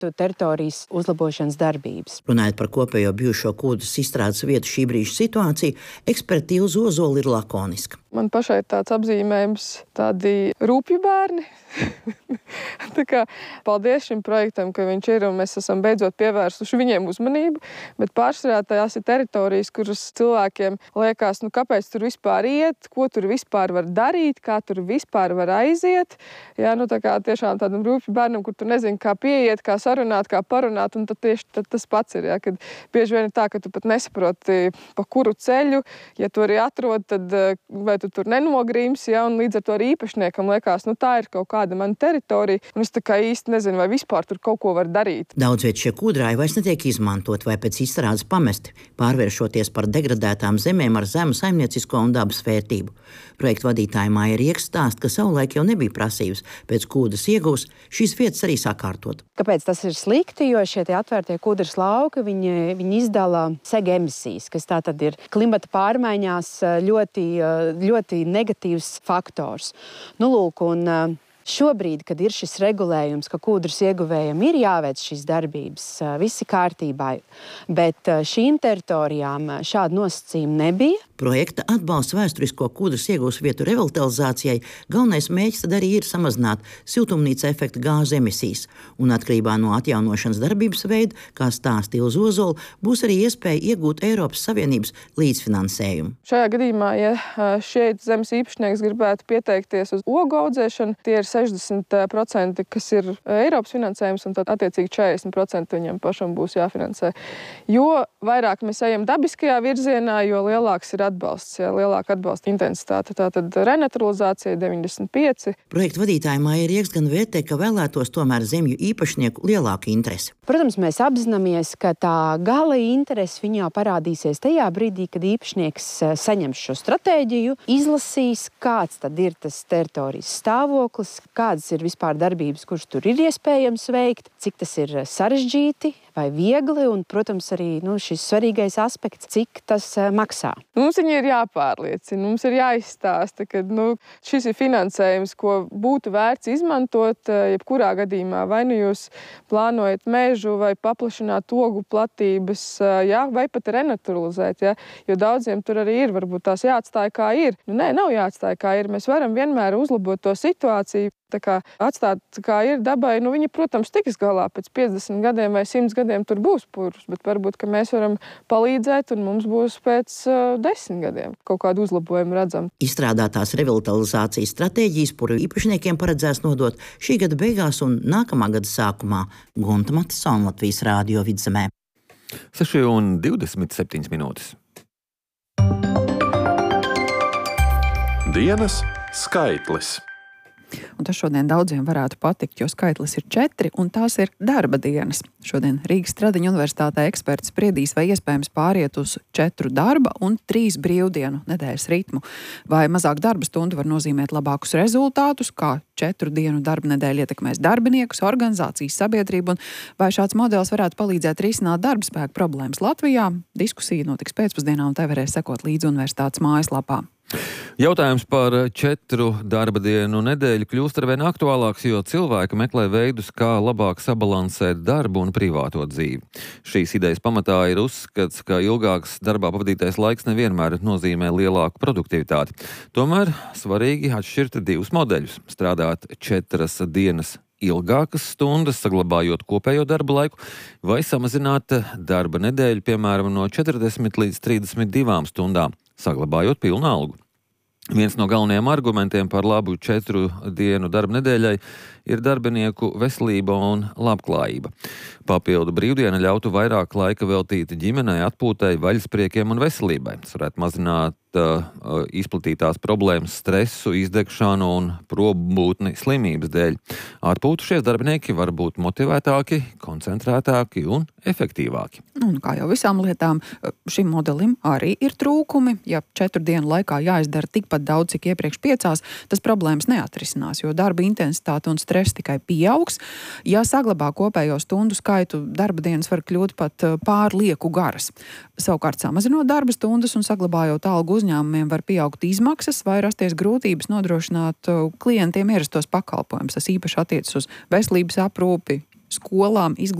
teritorijas uzlabošanas darbības. Runājot par kopējo bijušo kūdras izstrādes vietu šī brīža situāciju, eksperti Ilze Ozola ir lakoniska. Man pašai ir tāds apzīmējums, tādi rūpju bērni. Tā kā paldies šim projektam, ka viņš ir un mēs esam beidzot pievērsuši viņiem uzmanību, bet pārsvarā tās ir teritorijas, kuras cilvēkiem liekas, kāpēc tur vispār iet, ko tur vispār var darīt, kā tur vispār var aiziet. Jā, tā kā tiešām tādam rūpju bērnam, kur tu nezini, kā pieiet, kā sarunāt, kā parunāt, un tad tieši tas pats ir, jā, kad bieži vien ir tā, ka tu pat nesaproti, pa kuru ceļu, ja tu arī atrod, tad vai tu tur nenogrīms, jā, un līdz ar to arī īpašniekam liekas, tā ir kaut kāda mana teritorija, un es tā kā īsti nezinu, vai vispār tur kaut ko var darīt. Daudz viet šie kūdrāji vairs netiek izmantot vai pēc izstrādes pamesti, pārvēršoties par degradētām zemēm ar zemu saimniecisko un dabas vērtību. Projekta vadītāja Maija Rieks stāsta, ka savulaik jau nebija prasības pēc kūdras iegūs šīs vietas arī sakārtot. Kāpēc tas ir slikti? Jo šie atvērtie kūdras lauki, viņi izdala sega emisijas, kas tātad ir klimata pārmaiņās ļoti negatīvs faktors. Šobrīd, kad ir šis regulējums, ka kūdras ieguvējiem ir jāveic šīs darbības, visi kārtībā, bet šīm teritorijām šāda nosacījuma nebija. Projekta atbalsts vēsturisko kūdras iegūs vietu revitalizācijai galvenais mērķis tad arī ir samazināt siltumnīca efekta gāzu emisijas, un atkarībā no atjaunošanas darbības veida, kā stāsta Ilze Ozola, būs arī iespēja iegūt Eiropas Savienības līdzfinansējumu. Šajā gadījumā, ja šeit zemes īpašnieks gribētu pieteikties uz ogu audzēšanu, tie ir 60%, kas ir Eiropas finansējums, un tad attiecīgi 40% viņam pašam būs jāfinansē. Jo vairāk mēs ejam dabiskajā virzienā, jo lielāks ir atbalsts, lielāka atbalsta intensitāte. Tātad renaturalizācija 95. Projekta vadītāja Maija Rieks gan vērtē, ka vēlētos tomēr zemju īpašnieku lielāku interesi. Protams, mēs apzināmies, ka tā gala interese viņā parādīsies tajā brīdī, kad īpašnieks saņems šo stratēģiju, izlasīs, kāds tad ir tas teritorijas stāvoklis, kādas ir vispār darbības, kuras tur ir iespējams veikt, cik tas ir sarežģīti vai viegli, un, protams, arī šis svarīgais aspekts, cik tas maksā. Mums viņi ir jāpārliecina, mums ir jāizstāsta, ka šis ir finansējums, ko būtu vērts izmantot jebkurā gadījumā. Vai jūs plānojat mežu vai paplašināt ogu platības, vai pat renaturalizēt, jo daudziem tur arī ir, varbūt tās jāatstāja kā ir. Nē, nav jāatstāja kā ir. Mēs varam vienmēr uzlabot to situāciju. Tā kā atstāt kā ir dabai, viņi, protams, tiks galā pēc 50 gadiem vai 100 gadiem tur būs purvs, bet varbūt, ka mēs varam palīdzēt un mums būs pēc 10 gadiem kaut kādu uzlabojumu redzam. Izstrādātās revitalizācijas stratēģijas puru īpašniekiem paredzēs nodot šī gada beigās un nākamā gada sākumā. Gunta Matisona, Latvijas Rādio Vidzemē. 6:27 minūtes. Dienas skaitlis. Un tas šodien daudziem varētu patikt, jo skaitlis ir 4, un tās ir darba dienas. Šodien Rīgas Stradiņu universitātē eksperti spriedīs, vai iespējams pāriet uz 4 darba un 3 brīvdienu nedēļas ritmu. Vai mazāk darba stundu var nozīmēt labākus rezultātus, kā 4 dienu darba nedēļa ietekmēs darbiniekus, organizācijas, sabiedrību, un vai šāds modelis varētu palīdzēt risināt darba spēka problēmas Latvijā. Diskusija notiks pēcpusdienā, un tai varēs sekot līdzi universitātes mājaslapā. Jautājums par 4 darba dienu nedēļu kļūst arvien aktuālāks, jo cilvēki meklē veidus, kā labāk sabalansēt darbu un privāto dzīvi. Šīs idejas pamatā ir uzskats, ka ilgāks darbā pavadītais laiks nevienmēr nozīmē lielāku produktivitāti. Tomēr svarīgi atšķirt 2 modeļus - strādāt 4 dienas ilgākas stundas, saglabājot kopējo darba laiku, vai samazināt darba nedēļu, piemēram, no 40 līdz 32 stundām, saglabājot pilnu algu. Viens no galvenajiem argumentiem par labu 4 dienu darba nedēļai ir darbinieku veselība un labklājība. Papildu brīvdiena ļautu vairāk laika veltīt ģimenei, atpūtai, vaļaspriekiem un veselībai. Tas varētu mazināt izplatītās problēmas, stresu, izdegšanu un probūtni slimības dēļ. Atpūtušies darbinieki var būt motivētāki, koncentrētāki un efektīvāki. Un kā jau visām lietām, šim modelim arī ir trūkumi. Ja 4 dienu laikā jāizdara tikpat daudz, cik iepriekš 5, tas problēmas neatrisinās, jo darba intensitāte un stress tikai pieaugs. Ja saglabā kopējo stundu skaitu, darba dienas var kļūt pat pārlieku garas. Savukārt, samazinot darba stundas un saglabājot algu, uzņēmumiem var pieaugt izmaksas vai rasties grūtības nodrošināt klientiem ierastos pakalpojumus. Tas īpaši attiecas uz veselības aprūpi, skolām,